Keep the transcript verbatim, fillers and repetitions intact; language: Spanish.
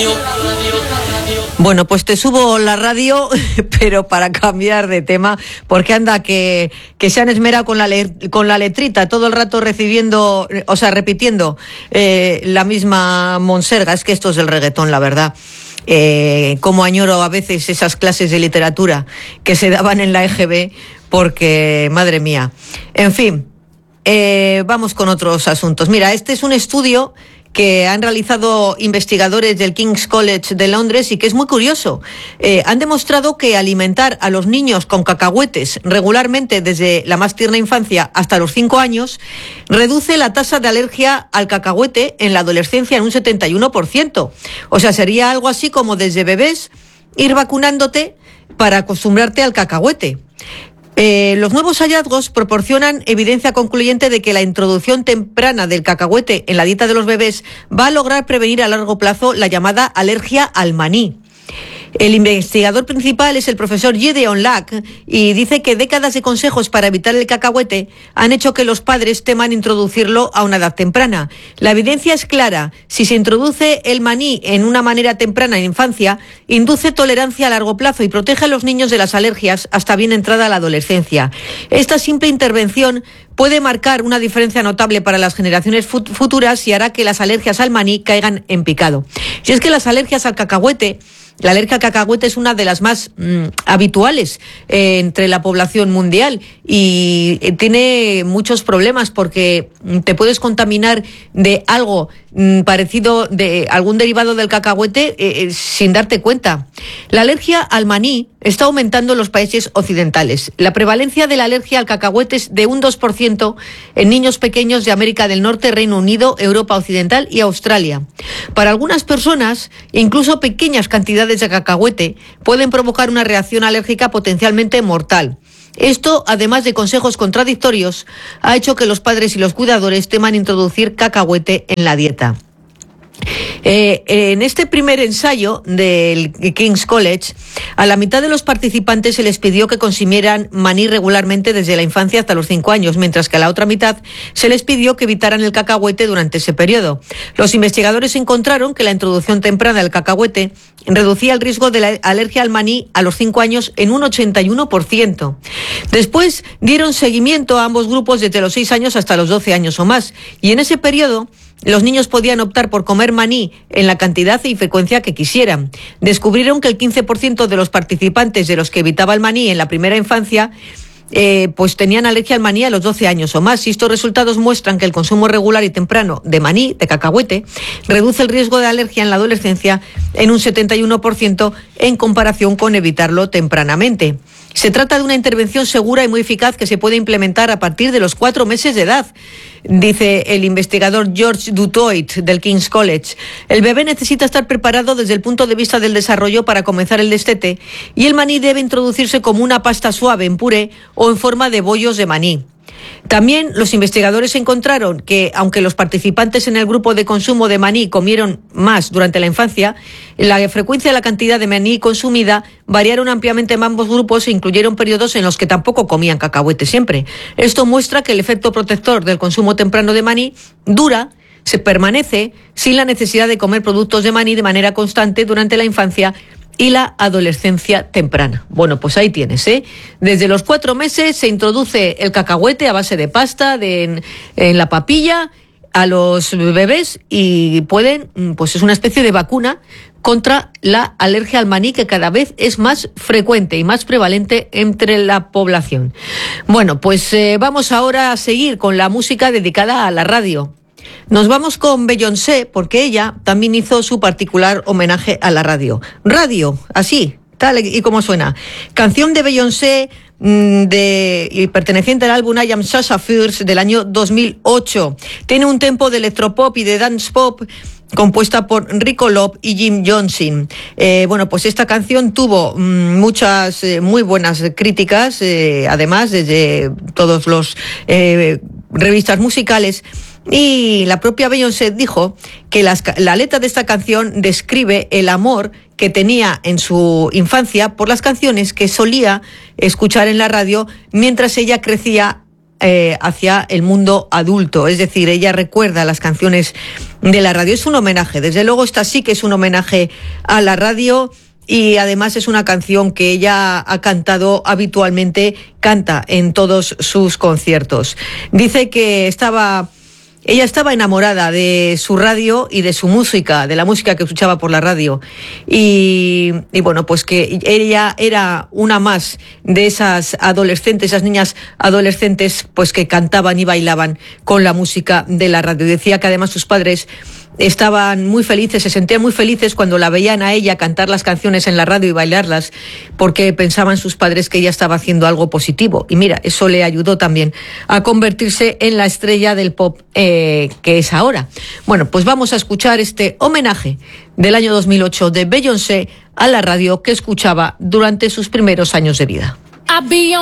Bueno, pues te subo la radio, pero para cambiar de tema, porque anda que, que se han esmerado con la, le, con la letrita, todo el rato recibiendo, o sea, repitiendo eh, la misma monserga. Es que esto es del reggaetón, la verdad. Eh, como añoro a veces esas clases de literatura que se daban en la E G B, porque, madre mía. En fin, eh, vamos con otros asuntos. Mira, este es un estudio que han realizado investigadores del King's College de Londres y que es muy curioso. Eh, han demostrado que alimentar a los niños con cacahuetes regularmente desde la más tierna infancia hasta los cinco años reduce la tasa de alergia al cacahuete en la adolescencia en un setenta y uno por ciento. O sea, sería algo así como desde bebés ir vacunándote para acostumbrarte al cacahuete. Eh, los nuevos hallazgos proporcionan evidencia concluyente de que la introducción temprana del cacahuete en la dieta de los bebés va a lograr prevenir a largo plazo la llamada alergia al maní. El investigador principal es el profesor Gideon Lack y dice que décadas de consejos para evitar el cacahuete han hecho que los padres teman introducirlo a una edad temprana. La evidencia es clara. Si se introduce el maní en una manera temprana en infancia, induce tolerancia a largo plazo y protege a los niños de las alergias hasta bien entrada la adolescencia. Esta simple intervención puede marcar una diferencia notable para las generaciones futuras y hará que las alergias al maní caigan en picado. Si es que las alergias al cacahuete La alergia al cacahuete es una de las más mmm, habituales eh, entre la población mundial y eh, tiene muchos problemas porque te puedes contaminar de algo mmm, parecido, de algún derivado del cacahuete eh, eh, sin darte cuenta. La alergia al maní está aumentando en los países occidentales. La prevalencia de la alergia al cacahuete es de un dos por ciento en niños pequeños de América del Norte, Reino Unido, Europa Occidental y Australia. Para algunas personas, incluso pequeñas cantidades de cacahuete pueden provocar una reacción alérgica potencialmente mortal. Esto, además de consejos contradictorios, ha hecho que los padres y los cuidadores teman introducir cacahuete en la dieta. Eh, en este primer ensayo del King's College, a la mitad de los participantes se les pidió que consumieran maní regularmente desde la infancia hasta los cinco años, mientras que a la otra mitad se les pidió que evitaran el cacahuete durante ese periodo. Los investigadores encontraron que la introducción temprana del cacahuete reducía el riesgo de la alergia al maní a los cinco años en un ochenta y uno por ciento. Después dieron seguimiento a ambos grupos desde los seis años hasta los doce años o más, y en ese periodo los niños podían optar por comer maní en la cantidad y frecuencia que quisieran. Descubrieron que el quince por ciento de los participantes de los que evitaba el maní en la primera infancia eh, pues tenían alergia al maní a los doce años o más. Y estos resultados muestran que el consumo regular y temprano de maní, de cacahuete, reduce el riesgo de alergia en la adolescencia en un setenta y uno por ciento en comparación con evitarlo tempranamente. Se trata de una intervención segura y muy eficaz que se puede implementar a partir de los cuatro meses de edad, dice el investigador George Dutoit del King's College. El bebé necesita estar preparado desde el punto de vista del desarrollo para comenzar el destete y el maní debe introducirse como una pasta suave en puré o en forma de bollos de maní. También los investigadores encontraron que, aunque los participantes en el grupo de consumo de maní comieron más durante la infancia, la frecuencia y la cantidad de maní consumida variaron ampliamente en ambos grupos e incluyeron periodos en los que tampoco comían cacahuete siempre. Esto muestra que el efecto protector del consumo temprano de maní dura, se permanece sin la necesidad de comer productos de maní de manera constante durante la infancia y la adolescencia temprana. Bueno, pues ahí tienes, ¿eh? Desde los cuatro meses se introduce el cacahuete a base de pasta de, en, en la papilla a los bebés y pueden, pues es una especie de vacuna contra la alergia al maní que cada vez es más frecuente y más prevalente entre la población. Bueno, pues eh, vamos ahora a seguir con la música dedicada a la radio. Nos vamos con Beyoncé porque ella también hizo su particular homenaje a la radio. Radio, así, tal y como suena. Canción de Beyoncé de, y perteneciente al álbum I Am Sasha Fierce del año dos mil ocho. Tiene un tempo de electropop y de dance pop compuesta por Rico Love y Jim Johnson. Eh, bueno, pues esta canción tuvo mmm, muchas, eh, muy buenas críticas, eh, además desde todos los eh, revistas musicales. Y la propia Beyoncé dijo que las, la letra de esta canción describe el amor que tenía en su infancia por las canciones que solía escuchar en la radio mientras ella crecía eh, hacia el mundo adulto. Es decir, ella recuerda las canciones de la radio. Es un homenaje, desde luego esta sí que es un homenaje a la radio. Y además es una canción que ella ha cantado habitualmente, canta en todos sus conciertos. Dice que estaba, ella estaba enamorada de su radio y de su música, de la música que escuchaba por la radio. Y, y bueno, pues que ella era una más de esas adolescentes, esas niñas adolescentes, pues que cantaban y bailaban con la música de la radio. Decía que además sus padres estaban muy felices, se sentían muy felices cuando la veían a ella cantar las canciones en la radio y bailarlas, porque pensaban sus padres que ella estaba haciendo algo positivo. Y mira, eso le ayudó también a convertirse en la estrella del pop eh, que es ahora. Bueno, pues vamos a escuchar este homenaje del año dos mil ocho de Beyoncé a la radio que escuchaba durante sus primeros años de vida.